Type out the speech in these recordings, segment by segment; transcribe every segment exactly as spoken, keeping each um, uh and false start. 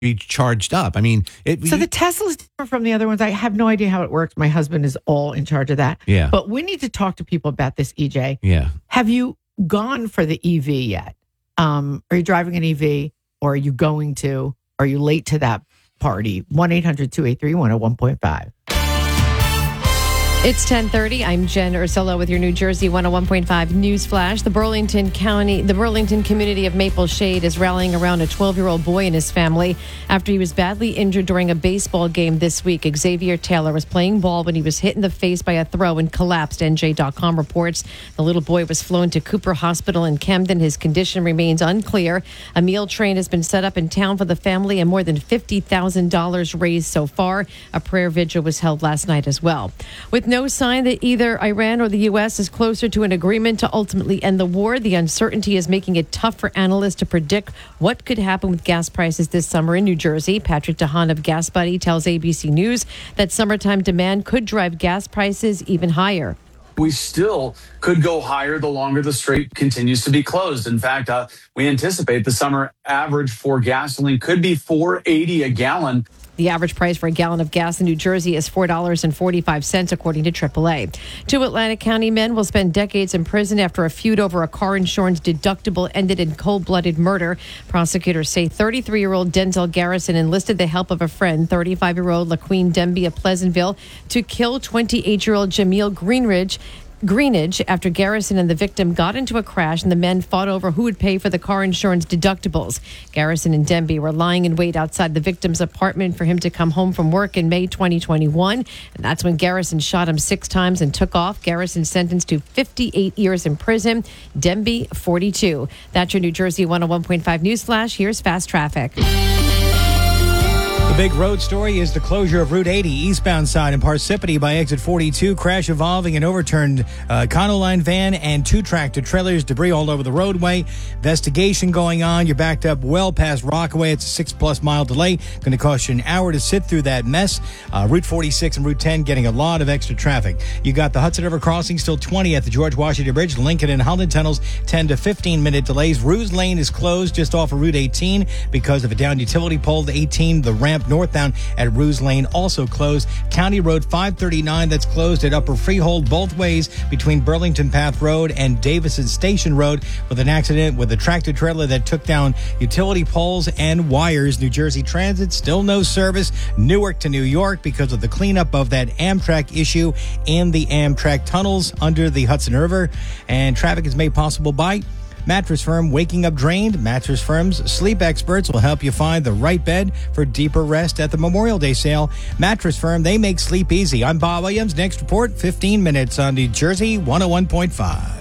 be charged up. I mean, it. So you, the Tesla's different from the other ones. I have no idea how it works. My husband is all in charge of that. Yeah. But we need to talk to people about this, E J. Yeah. Have you gone for the E V yet? Um, are you driving an E V, or are you going to? Are you late to that party? one eight hundred two eight three one oh one point five. It's ten thirty. I'm Jen Ursillo with your New Jersey one oh one point five News Flash. The Burlington County, the Burlington community of Maple Shade is rallying around a twelve-year-old boy and his family after he was badly injured during a baseball game this week. Xavier Taylor was playing ball when he was hit in the face by a throw and collapsed, N J dot com reports. The little boy was flown to Cooper Hospital in Camden. His condition remains unclear. A meal train has been set up in town for the family and more than fifty thousand dollars raised so far. A prayer vigil was held last night as well. With no sign that either Iran or the U S is closer to an agreement to ultimately end the war, the uncertainty is making it tough for analysts to predict what could happen with gas prices this summer in New Jersey. Patrick DeHaan of Gas Buddy tells A B C News that summertime demand could drive gas prices even higher. We still could go higher the longer the strait continues to be closed. In fact, uh, we anticipate the summer average for gasoline could be four eighty a gallon. The average price for a gallon of gas in New Jersey is four dollars and forty-five cents, according to triple A. Two Atlantic County men will spend decades in prison after a feud over a car insurance deductible ended in cold-blooded murder. Prosecutors say thirty-three-year-old Denzel Garrison enlisted the help of a friend, thirty-five-year-old LaQueen Denby of Pleasantville, to kill twenty-eight-year-old Jameel Greenridge. Greenidge after Garrison and the victim got into a crash and the men fought over who would pay for the car insurance deductibles. Garrison and Denby were lying in wait outside the victim's apartment for him to come home from work in May twenty twenty-one. And that's when Garrison shot him six times and took off. Garrison sentenced to fifty-eight years in prison. Denby, forty-two. That's your New Jersey one oh one point five News Flash. Here's Fast Traffic. The big road story is the closure of Route eighty eastbound side in Parsippany by exit forty-two. Crash involving an overturned uh, Econoline van and two tractor trailers. Debris all over the roadway. Investigation going on. You're backed up well past Rockaway. It's a six-plus mile delay. Going to cost you an hour to sit through that mess. Uh, Route forty-six and Route ten getting a lot of extra traffic. You got the Hudson River crossing still twenty at the George Washington Bridge. Lincoln and Holland tunnels ten to fifteen minute delays. Ruse Lane is closed just off of Route eighteen because of a downed utility pole. The eighteen, the ramp northbound at Ruse Lane also closed. County Road five thirty-nine, that's closed at Upper Freehold both ways between Burlington Path Road and Davison Station Road with an accident with a tractor trailer that took down utility poles and wires. New Jersey Transit still no service Newark to New York because of the cleanup of that Amtrak issue in the Amtrak tunnels under the Hudson River. And traffic is made possible by Mattress Firm. Waking up drained? Mattress Firm's sleep experts will help you find the right bed for deeper rest at the Memorial Day sale. Mattress Firm, they make sleep easy. I'm Bob Williams. Next report, fifteen minutes on New Jersey one oh one point five.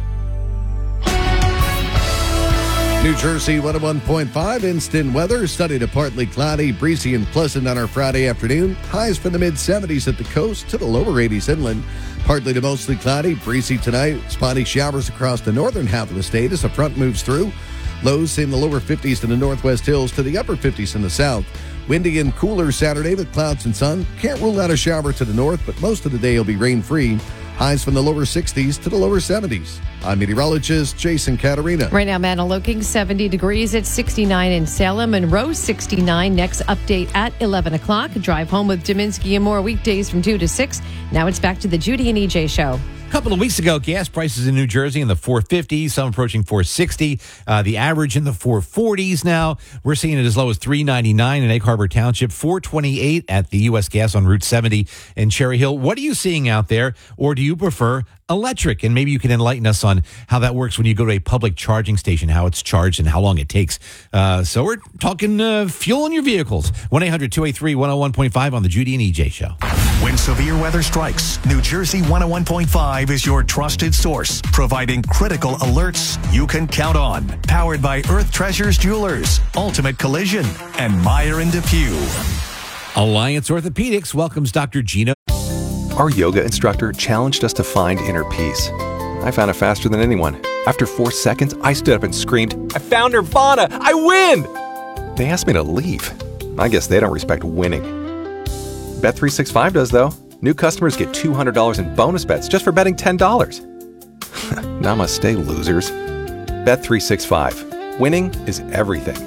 New Jersey one oh one point five instant weather. Sunny to partly cloudy, breezy and pleasant on our Friday afternoon. Highs from the mid seventies at the coast to the lower eighties inland. Partly to mostly cloudy, breezy tonight. Spotty showers across the northern half of the state as the front moves through. Lows in the lower fifties to the northwest hills to the upper fifties in the south. Windy and cooler Saturday with clouds and sun. Can't rule out a shower to the north, but most of the day will be rain-free. Highs from the lower sixties to the lower seventies. I'm meteorologist Jason Caterina. Right now, Mantoloking, seventy degrees. It's sixty-nine in Salem. Monroe, sixty-nine. Next update at eleven o'clock. Drive home with Dominski and more weekdays from two to six. Now it's back to the Judy and E J show. A couple of weeks ago, gas prices in New Jersey in the four fifties, some approaching four sixty. Uh, the average in the four forties now. We're seeing it as low as three ninety-nine in Egg Harbor Township, four twenty-eight at the U S Gas on Route seventy in Cherry Hill. What are you seeing out there, or do you prefer electric? And maybe you can enlighten us on how that works when you go to a public charging station, how it's charged and how long it takes. Uh, so we're talking uh, fuel in your vehicles. one eight hundred two eight three one oh one point five on the Judy and E J show. When severe weather strikes, New Jersey one oh one point five is your trusted source, providing critical alerts you can count on. Powered by Earth Treasures Jewelers, Ultimate Collision, and Meyer and Depew. Alliance Orthopedics welcomes Doctor Gino. Our yoga instructor challenged us to find inner peace. I found it faster than anyone. After four seconds, I stood up and screamed, "I found Nirvana! I win!" They asked me to leave. I guess they don't respect winning. Bet three sixty-five does, though. New customers get two hundred dollars in bonus bets just for betting ten dollars. Namaste, losers. Bet three sixty-five. Winning is everything.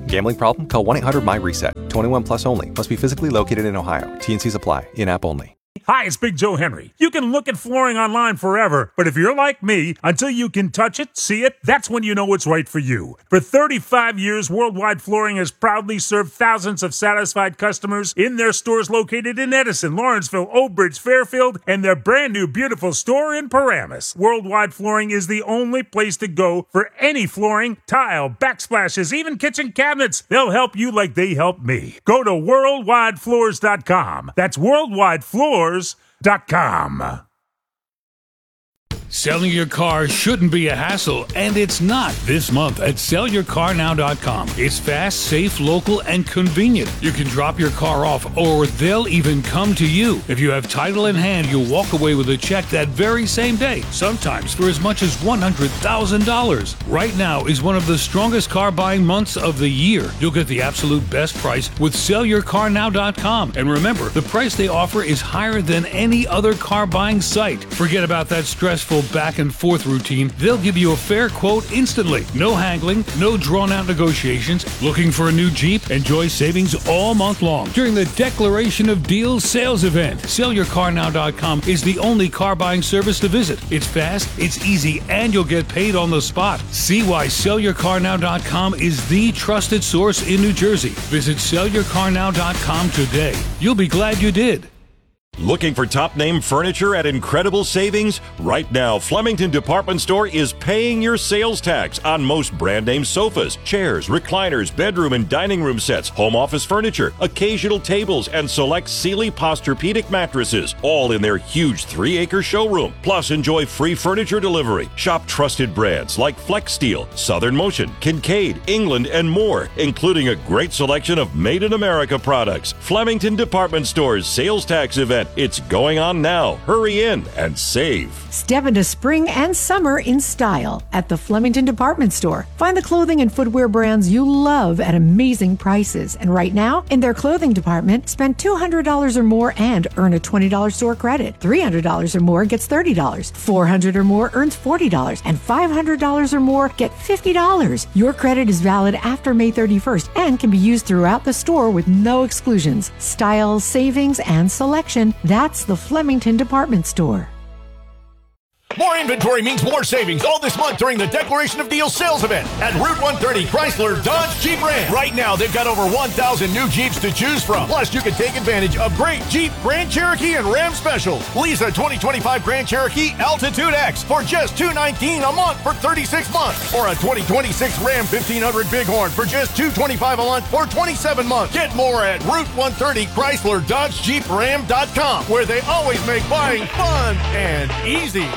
Gambling problem? Call one eight hundred my reset. twenty-one plus only. Must be physically located in Ohio. T and Cs apply. In-app only. Hi, it's Big Joe Henry. You can look at flooring online forever, but if you're like me, until you can touch it, see it, that's when you know it's right for you. For thirty-five years, Worldwide Flooring has proudly served thousands of satisfied customers in their stores located in Edison, Lawrenceville, Oak Bridge, Fairfield, and their brand new beautiful store in Paramus. Worldwide Flooring is the only place to go for any flooring, tile, backsplashes, even kitchen cabinets. They'll help you like they helped me. Go to worldwide floors dot com. That's worldwide floors dot com. Selling your car shouldn't be a hassle, and it's not this month at sell your car now dot com. It's fast, safe, local, and convenient. You can drop your car off, or they'll even come to you. If you have title in hand, you'll walk away with a check that very same day, sometimes for as much as one hundred thousand dollars. Right now is one of the strongest car buying months of the year. You'll get the absolute best price with sell your car now dot com. And remember, the price they offer is higher than any other car buying site. Forget about that stressful back and forth routine. They'll give you a fair quote instantly. No haggling, no drawn out negotiations. Looking for a new Jeep? Enjoy savings all month long during the Declaration of Deals sales event. sell your car now dot com is the only car buying service to visit. It's fast, it's easy, and you'll get paid on the spot. See why sell your car now dot com is the trusted source in New Jersey. Visit sell your car now dot com today. You'll be glad you did. Looking for top-name furniture at incredible savings? Right now, Flemington Department Store is paying your sales tax on most brand-name sofas, chairs, recliners, bedroom and dining room sets, home office furniture, occasional tables, and select Sealy Posturepedic mattresses, all in their huge three-acre showroom. Plus, enjoy free furniture delivery. Shop trusted brands like Flex Steel, Southern Motion, Kincaid, England, and more, including a great selection of made-in-America products. Flemington Department Store's sales tax event. It's going on now. Hurry in and save. Step into spring and summer in style at the Flemington Department Store. Find the clothing and footwear brands you love at amazing prices. And right now, in their clothing department, spend two hundred dollars or more and earn a twenty dollars store credit. three hundred dollars or more gets thirty dollars. four hundred dollars or more earns forty dollars. And five hundred dollars or more get fifty dollars. Your credit is valid after May thirty-first and can be used throughout the store with no exclusions. Style, savings, and selection. That's the Flemington Department Store. More inventory means more savings all this month during the Declaration of Deals sales event at Route one thirty Chrysler Dodge Jeep Ram. Right now, they've got over one thousand new Jeeps to choose from. Plus, you can take advantage of great Jeep, Grand Cherokee, and Ram specials. Lease a twenty twenty-five Grand Cherokee Altitude X for just two hundred nineteen dollars a month for thirty-six months. Or a twenty twenty-six Ram fifteen hundred Bighorn for just two hundred twenty-five dollars a month for twenty-seven months. Get more at Route one thirty Chrysler Dodge Jeep Ram dot com, where they always make buying fun and easy.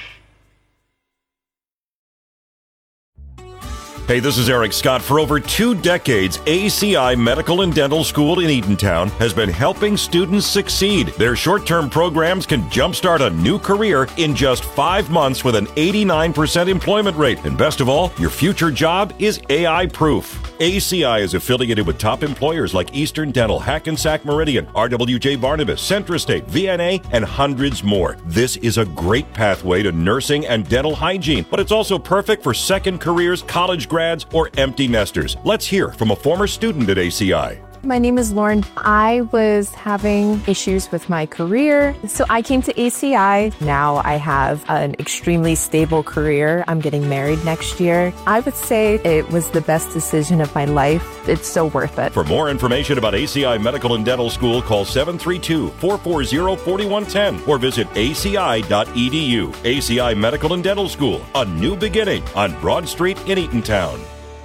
Hey, this is Eric Scott. For over two decades, A C I Medical and Dental School in Eatontown has been helping students succeed. Their short-term programs can jumpstart a new career in just five months with an eighty-nine percent employment rate. And best of all, your future job is A I-proof. A C I is affiliated with top employers like Eastern Dental, Hackensack Meridian, R W J Barnabas, Centrostate, V N A, and hundreds more. This is a great pathway to nursing and dental hygiene, but it's also perfect for second careers, college grads, or empty nesters. Let's hear from a former student at A C I. My name is Lauren. I was having issues with my career, so I came to A C I. Now I have an extremely stable career. I'm getting married next year. I would say it was the best decision of my life. It's so worth it. For more information about A C I Medical and Dental School, call seven three two, four four zero, four one one zero or visit A C I dot E D U. A C I Medical and Dental School, a new beginning on Broad Street in Eatontown.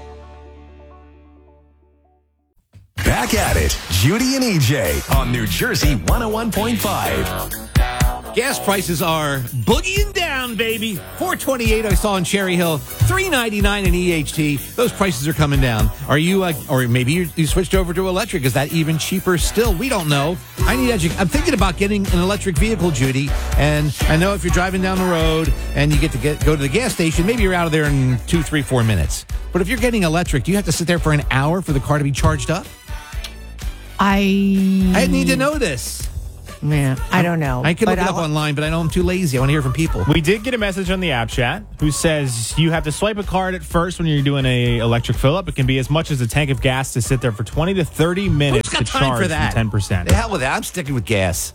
Back at it, Judy and E J on New Jersey one oh one point five. Gas prices are boogieing down, baby. four twenty-eight I saw in Cherry Hill, three ninety-nine in E H T. Those prices are coming down. Are you, uh, or maybe you, you switched over to electric? Is that even cheaper still? We don't know. I need edu- I'm thinking about getting an electric vehicle, Judy. And I know if you're driving down the road and you get to get go to the gas station, maybe you're out of there in two, three, four minutes. But if you're getting electric, do you have to sit there for an hour for the car to be charged up? I I need to know this. Man, I don't know. I can But look it I up wa- online, but I know I'm too lazy. I want to hear from people. We did get a message on the app chat who says you have to swipe a card at first when you're doing a electric fill up. It can be as much as a tank of gas to sit there for twenty to thirty minutes Who's got to time charge for that? from ten percent. The hell with that. I'm sticking with gas.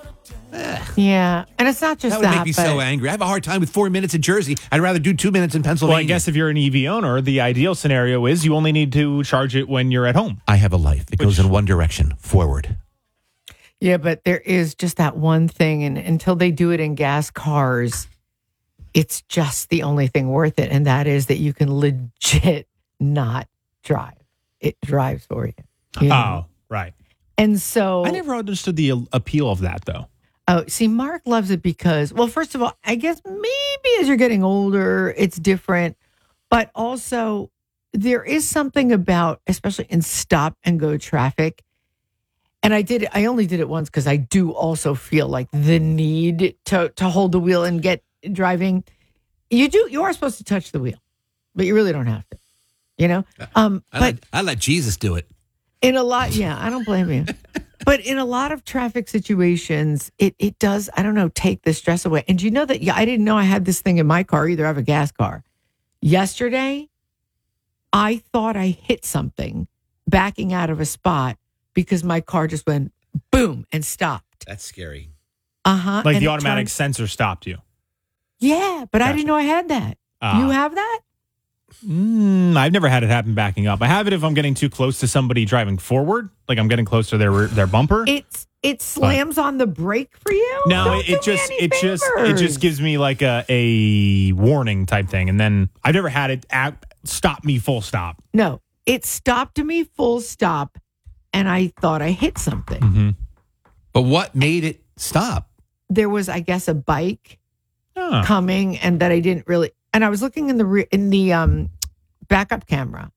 Yeah, and it's not just That would that. make me but so angry. I have a hard time with four minutes in Jersey. I'd rather do two minutes in Well, Pennsylvania. I guess if you're an E V owner, the ideal scenario is you only need to charge it when you're at home. I have a life that goes in one direction, forward. Yeah, but there is just that one thing, and until they do it in gas cars, it's just the only thing worth it, and that is that you can legit not drive. It drives for you. you know? Oh, right. And so I never understood the appeal of that, though. Oh, see, Mark loves it because, well, first of all, I guess maybe as you're getting older, it's different. But also, there is something about, especially in stop and go traffic. And I did, I only did it once because I do also feel like the need to, to hold the wheel and get driving. You do, you are supposed to touch the wheel, but you really don't have to, you know? Um, I, but let, I let Jesus do it. in a lot, yeah, I don't blame you. But in a lot of traffic situations, it it does, I don't know, take the stress away. And you know that, yeah, I didn't know I had this thing in my car either. I have a gas car. Yesterday, I thought I hit something backing out of a spot because my car just went boom and stopped. That's scary. Uh-huh. Like And the it automatic turned- sensor stopped you. Yeah, but I Gotcha. didn't know I had that. Ah. You have that? Mm, I've never had it happen backing up. I have it if I'm getting too close to somebody driving forward, like I'm getting close to their their bumper. It's it slams on the brake for you? No, Don't it, do it me just any it just it favors. just gives me like a a warning type thing, and then I've never had it at, stop me full stop. No, it stopped me full stop, and I thought I hit something. Mm-hmm. But what made it stop? There was, I guess, a bike Oh. coming, and that I didn't really. And I was looking in the re- in the um, backup camera.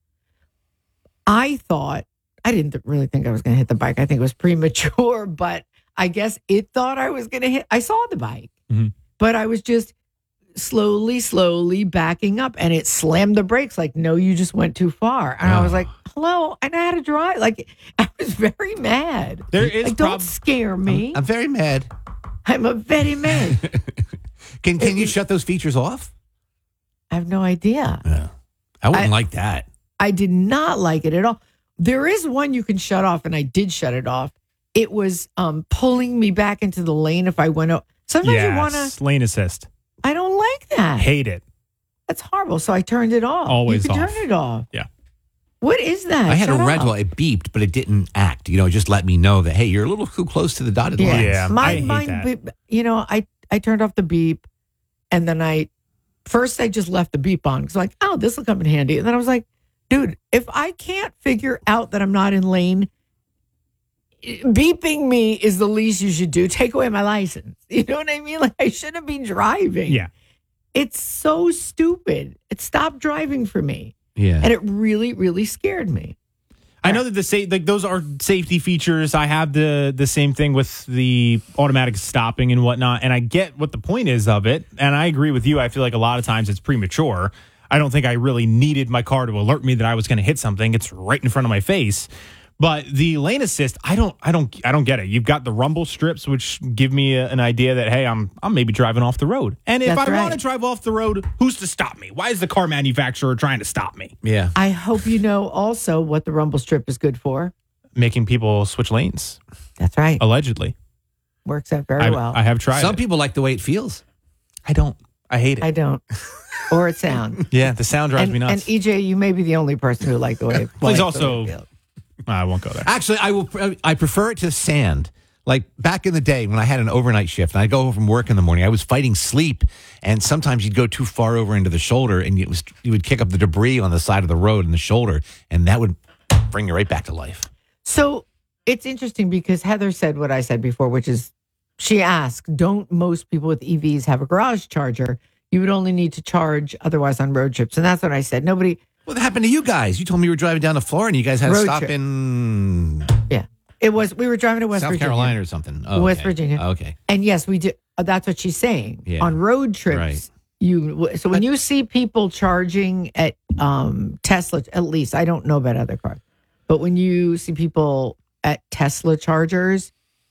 I thought I didn't th- really think I was going to hit the bike. I think it was premature, but I guess it thought I was going to hit. I saw the bike, Mm-hmm. but I was just slowly, slowly backing up, and it slammed the brakes. Like, no, you just went too far. And I was like, "Hello, I know how to drive." Like, I was very mad. There is like, don't prob- scare me. I'm very mad. I'm a very mad. Can can you shut those features off? I have no idea. I wouldn't I- like that. I did not like it at all. There is one you can shut off, and I did shut it off. It was um, pulling me back into the lane if I went out. Sometimes you want Yes, to. lane assist. I don't like that. Hate it. That's horrible. So I turned it off. Always you can off. turn it off. Yeah. What is that? I had Shut a rental. up. It beeped, but it didn't act. You know, it just let me know that, hey, you're a little too close to the dotted Yeah. line. Yeah, I Mine, hate mine, that. beep- you know, I, I turned off the beep, and then I, first I just left the beep on because like, oh, this will come in handy. And then I was like, dude, if I can't figure out that I'm not in lane, beeping me is the least you should do. Take away my license. You know what I mean? Like, I shouldn't be driving. Yeah. It's so stupid. It stopped driving for me. Yeah. And it really, really scared me. I know that the sa- like those are safety features. I have the the same thing with the automatic stopping and whatnot, and I get what the point is of it. And I agree with you. I feel like a lot of times it's premature. I don't think I really needed my car to alert me that I was going to hit something. It's right in front of my face. But the lane assist, I don't, I don't, I don't get it. You've got the rumble strips, which give me a, an idea that hey, I'm, I'm maybe driving off the road. And if That's I right. want to drive off the road, who's to stop me? Why is the car manufacturer trying to stop me? Yeah. I hope you know also what the rumble strip is good for. Making people switch lanes, That's right. allegedly. Works out very I, well. I have tried. Some it. people like the way it feels. I don't. I hate it. I don't. Or it sounds. Yeah, the sound drives and, me nuts. And E J, you may be the only person who like the way it Well, he's likes the way also- it feels. I won't go there. Actually, I will. I prefer it to sand. Like back in the day when I had an overnight shift and I'd go home from work in the morning, I was fighting sleep, and sometimes you'd go too far over into the shoulder, and it was you would kick up the debris on the side of the road in the shoulder, and that would bring you right back to life. So it's interesting because Heather said what I said before, which is she asked, don't most people with E Vs have a garage charger? You would only need to charge otherwise on road trips. And that's what I said. Nobody. What happened to you guys? You told me you were driving down to Florida and you guys had to Road stop trip. in Yeah. It was, we were driving to West South Virginia. Carolina or something. Oh, West okay. Virginia. Okay. And yes, we did. uh, That's what she's saying. Yeah. On road trips, Right. you. So when you see people charging at um, Tesla, at least I don't know about other cars, but when you see people at Tesla chargers,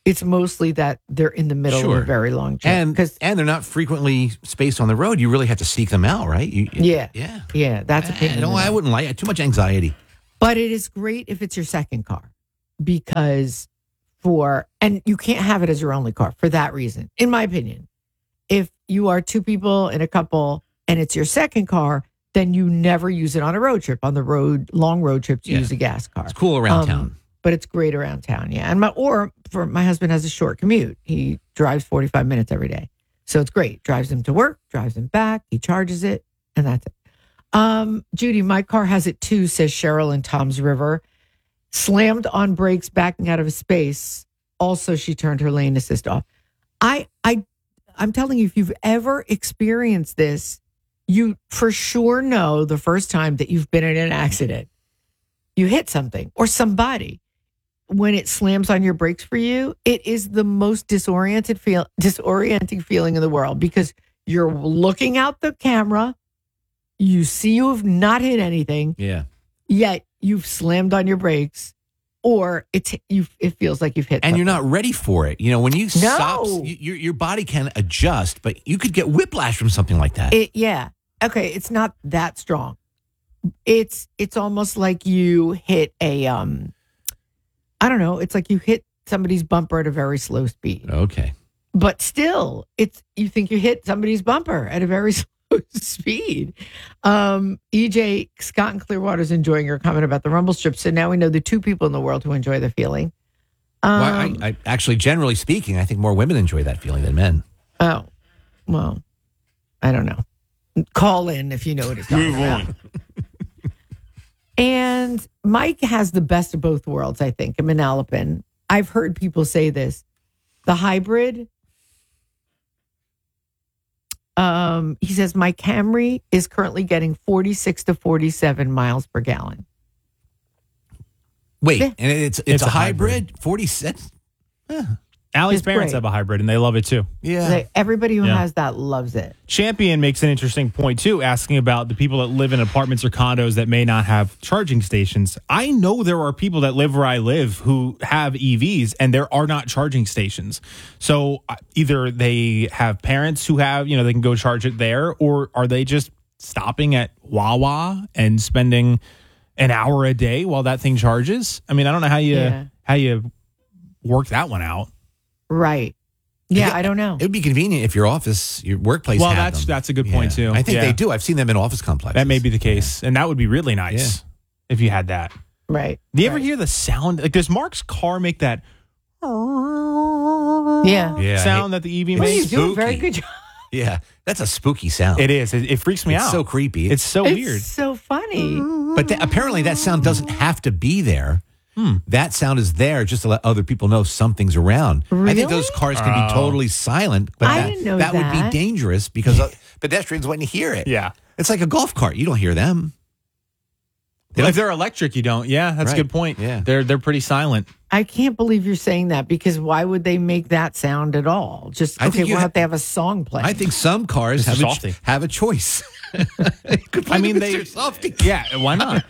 It's mostly that they're in the middle Sure. of a very long trip. And and they're not frequently spaced on the road. You really have to seek them out, right? You, yeah, yeah, yeah. That's a pain in no, the I neck. wouldn't like it. Too much anxiety. But it is great if it's your second car because for, and you can't have it as your only car for that reason, in my opinion. If you are two people in a couple and it's your second car, then you never use it on a road trip. On the road, long road trips, you Yeah. use a gas car. It's cool around Um, town. But it's great around town, yeah. And my or for my husband has a short commute. He drives forty-five minutes every day. So it's great. Drives him to work, drives him back, he charges it, and that's it. Um, Judy, my car has it too, says Cheryl in Tom's River. Slammed on brakes, backing out of a space. Also, she turned her lane assist off. I I I'm telling you, if you've ever experienced this, you for sure know the first time that you've been in an accident. You hit something or somebody. When it slams on your brakes for you, it is the most disoriented feel disorienting feeling in the world because you're looking out the camera, you see you have not hit anything, Yeah. yet you've slammed on your brakes, or it's you. It feels like you've hit, And something. you're not ready for it. You know, when you No. stop, you, your your body can adjust, but you could get whiplash from something like that. It, yeah. Okay. It's not that strong. It's it's almost like you hit a um. I don't know. It's like you hit somebody's bumper at a very slow speed. Okay. But still, it's you think you hit somebody's bumper at a very slow speed. Um, E J Scott in Clearwater's enjoying your comment about the rumble strip. So now we know the two people in the world who enjoy the feeling. Um, well, I, I actually, generally speaking, I think more women enjoy that feeling than men. oh, well, I don't know. Call in if you know what it's talking Move about. on. And Mike has the best of both worlds, I think, in Manalapan. I've heard people say this. The hybrid, um, he says, my Camry is currently getting forty-six to forty-seven miles per gallon. Wait, Yeah. and it's it's, It's a, a hybrid? forty-six? Allie's It's parents great. have a hybrid and they love it too. Yeah. Like, everybody who Yeah. has that loves it. Champion makes an interesting point too, asking about the people that live in apartments or condos that may not have charging stations. I know there are people that live where I live who have E Vs and there are not charging stations. So uh, either they have parents who have, you know, they can go charge it there, or are they just stopping at Wawa and spending an hour a day while that thing charges? I mean, I don't know how you Yeah. how you work that one out. Right. Yeah, I don't know. It would be convenient if your office, your workplace Well, had that's them. that's a good point Yeah. too. I think Yeah. they do. I've seen them in office complexes. That may be the case, and that would be really nice if you had that. Right. Do you ever hear the sound? Like, does Mark's car make that Yeah. Yeah, sound that the E V it's Well, makes? you do a very spooky. good job. Yeah, that's a spooky sound. It is. It, it freaks me It's out. so creepy. It's so It's weird. so funny. But th- apparently that sound doesn't have to be there. Hmm. That sound is there just to let other people know something's around. I think those Really? cars can Oh. be totally silent, but I that, didn't know that would that. be dangerous because uh, pedestrians wouldn't hear it. Yeah. It's like a golf cart. You don't hear them. They If don't- they're electric, you don't. Yeah, that's Right. a good point. Yeah. They're they're pretty silent. I can't believe you're saying that because why would they make that sound at all? Just I think okay, you we'll ha- have to have a song playing. I think some cars Mister have a, Softy. ch- have a choice. You could play I mean, the they. Mister Softy. Yeah, why not?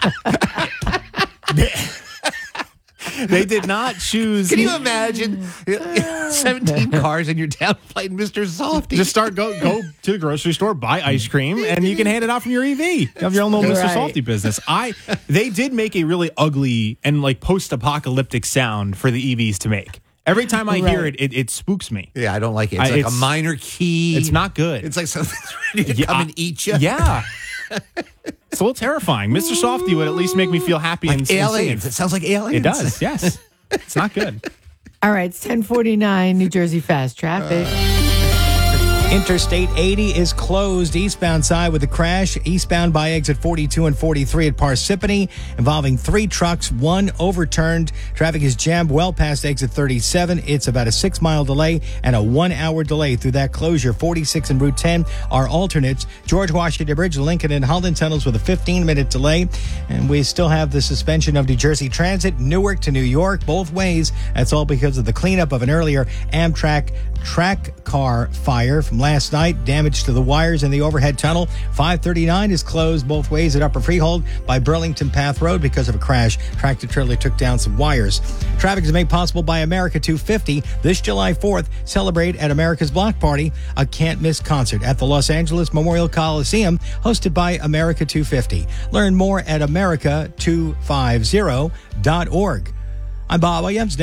They did not choose. Can you imagine seventeen cars in your town playing Mister Softy? Just start go go to the grocery store, buy ice cream, and you can hand it out from your E V. You have your own little Mister Right. Softy business. I they did make a really ugly and like post-apocalyptic sound for the E Vs to make. Every time I hear Right. it, it, it spooks me. Yeah, I don't like it. It's I- like it's- a minor key. It's not good. It's like something's ready to Yeah, come I- and eat you. Yeah. It's a little terrifying. Mister Softy would at least make me feel happy and, Like and aliens. safe. It sounds like aliens. It does, yes. It's not good. All right, it's ten forty-nine New Jersey fast traffic. Interstate eighty is closed eastbound side with a crash. Eastbound by exit forty-two and forty-three at Parsippany involving three trucks, one overturned. Traffic is jammed well past exit thirty-seven. It's about a six mile delay and a one hour delay through that closure. forty-six and Route ten are alternates. George Washington Bridge, Lincoln and Holden tunnels with a fifteen minute delay. And we still have the suspension of New Jersey Transit, Newark to New York, both ways. That's all because of the cleanup of an earlier Amtrak track car fire from last night. Damage to the wires in the overhead tunnel. five thirty-nine is closed both ways at Upper Freehold by Burlington Path Road because of a crash. Tractor trailer took down some wires. Traffic is made possible by America two fifty. This July fourth, celebrate at America's Block Party, a can't-miss concert at the Los Angeles Memorial Coliseum, hosted by America two fifty. Learn more at america two fifty dot org. I'm Bob Williams.